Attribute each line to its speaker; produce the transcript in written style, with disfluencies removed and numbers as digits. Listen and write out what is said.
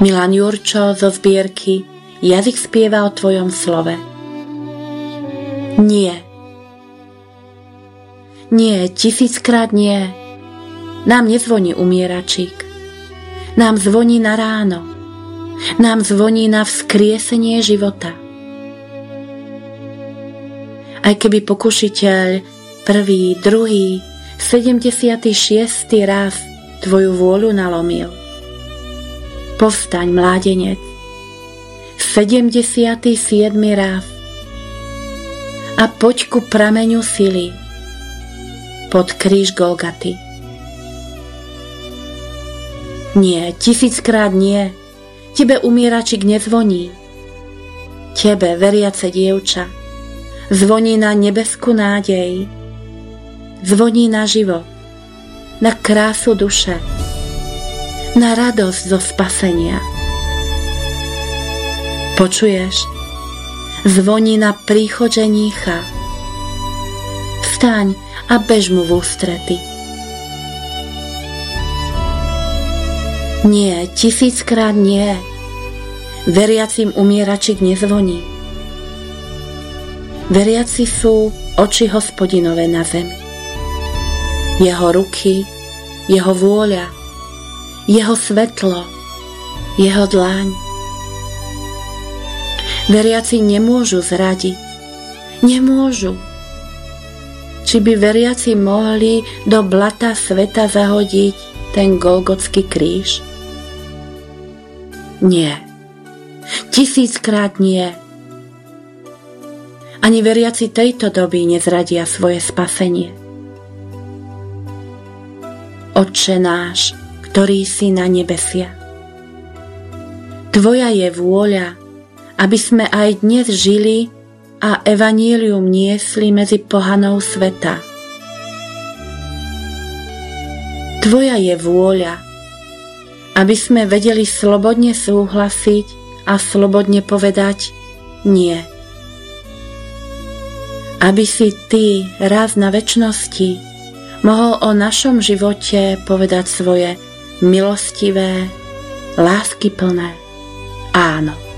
Speaker 1: Milan Jurčo zo zbierky Jazyk spieva o tvojom slove. Nie. Nie, 1000-krát nie. Nám nezvoní umieračík. Nám zvoní na ráno. Nám zvoní na vzkriesenie života. Aj keby pokušiteľ 1., 2., 76. raz tvoju vôľu nalomil. Povstaň, mládenec, 77. raz a poď ku prameňu sily pod kríž Golgaty. Nie, 1000-krát nie, tebe umieračik nezvoní. Tebe, veriace dievča, zvoní na nebeskú nádej, zvoní na život, na krásu duše, na radosť zo spasenia. Počuješ? Zvoní na príchod ženícha. Vstaň a bež mu v ústrety. Nie, 1000-krát nie. Veriacim umieračik nezvoní. Veriaci sú oči Hospodinové na zemi. Jeho ruky, jeho vôľa, jeho svetlo, jeho dláň. Veriaci nemôžu zradiť. Nemôžu. Či by veriaci mohli do blata sveta zahodiť ten Golgotský kríž? Nie. 1000-krát nie. Ani veriaci tejto doby nezradia svoje spasenie. Otče náš, ktorý si na nebesiach. Tvoja je vôľa, aby sme aj dnes žili a evanjelium niesli medzi pohanov sveta. Tvoja je vôľa, aby sme vedeli slobodne súhlasiť a slobodne povedať nie. Aby si ty raz na večnosti mohol o našom živote povedať svoje milostivé, láskyplné áno.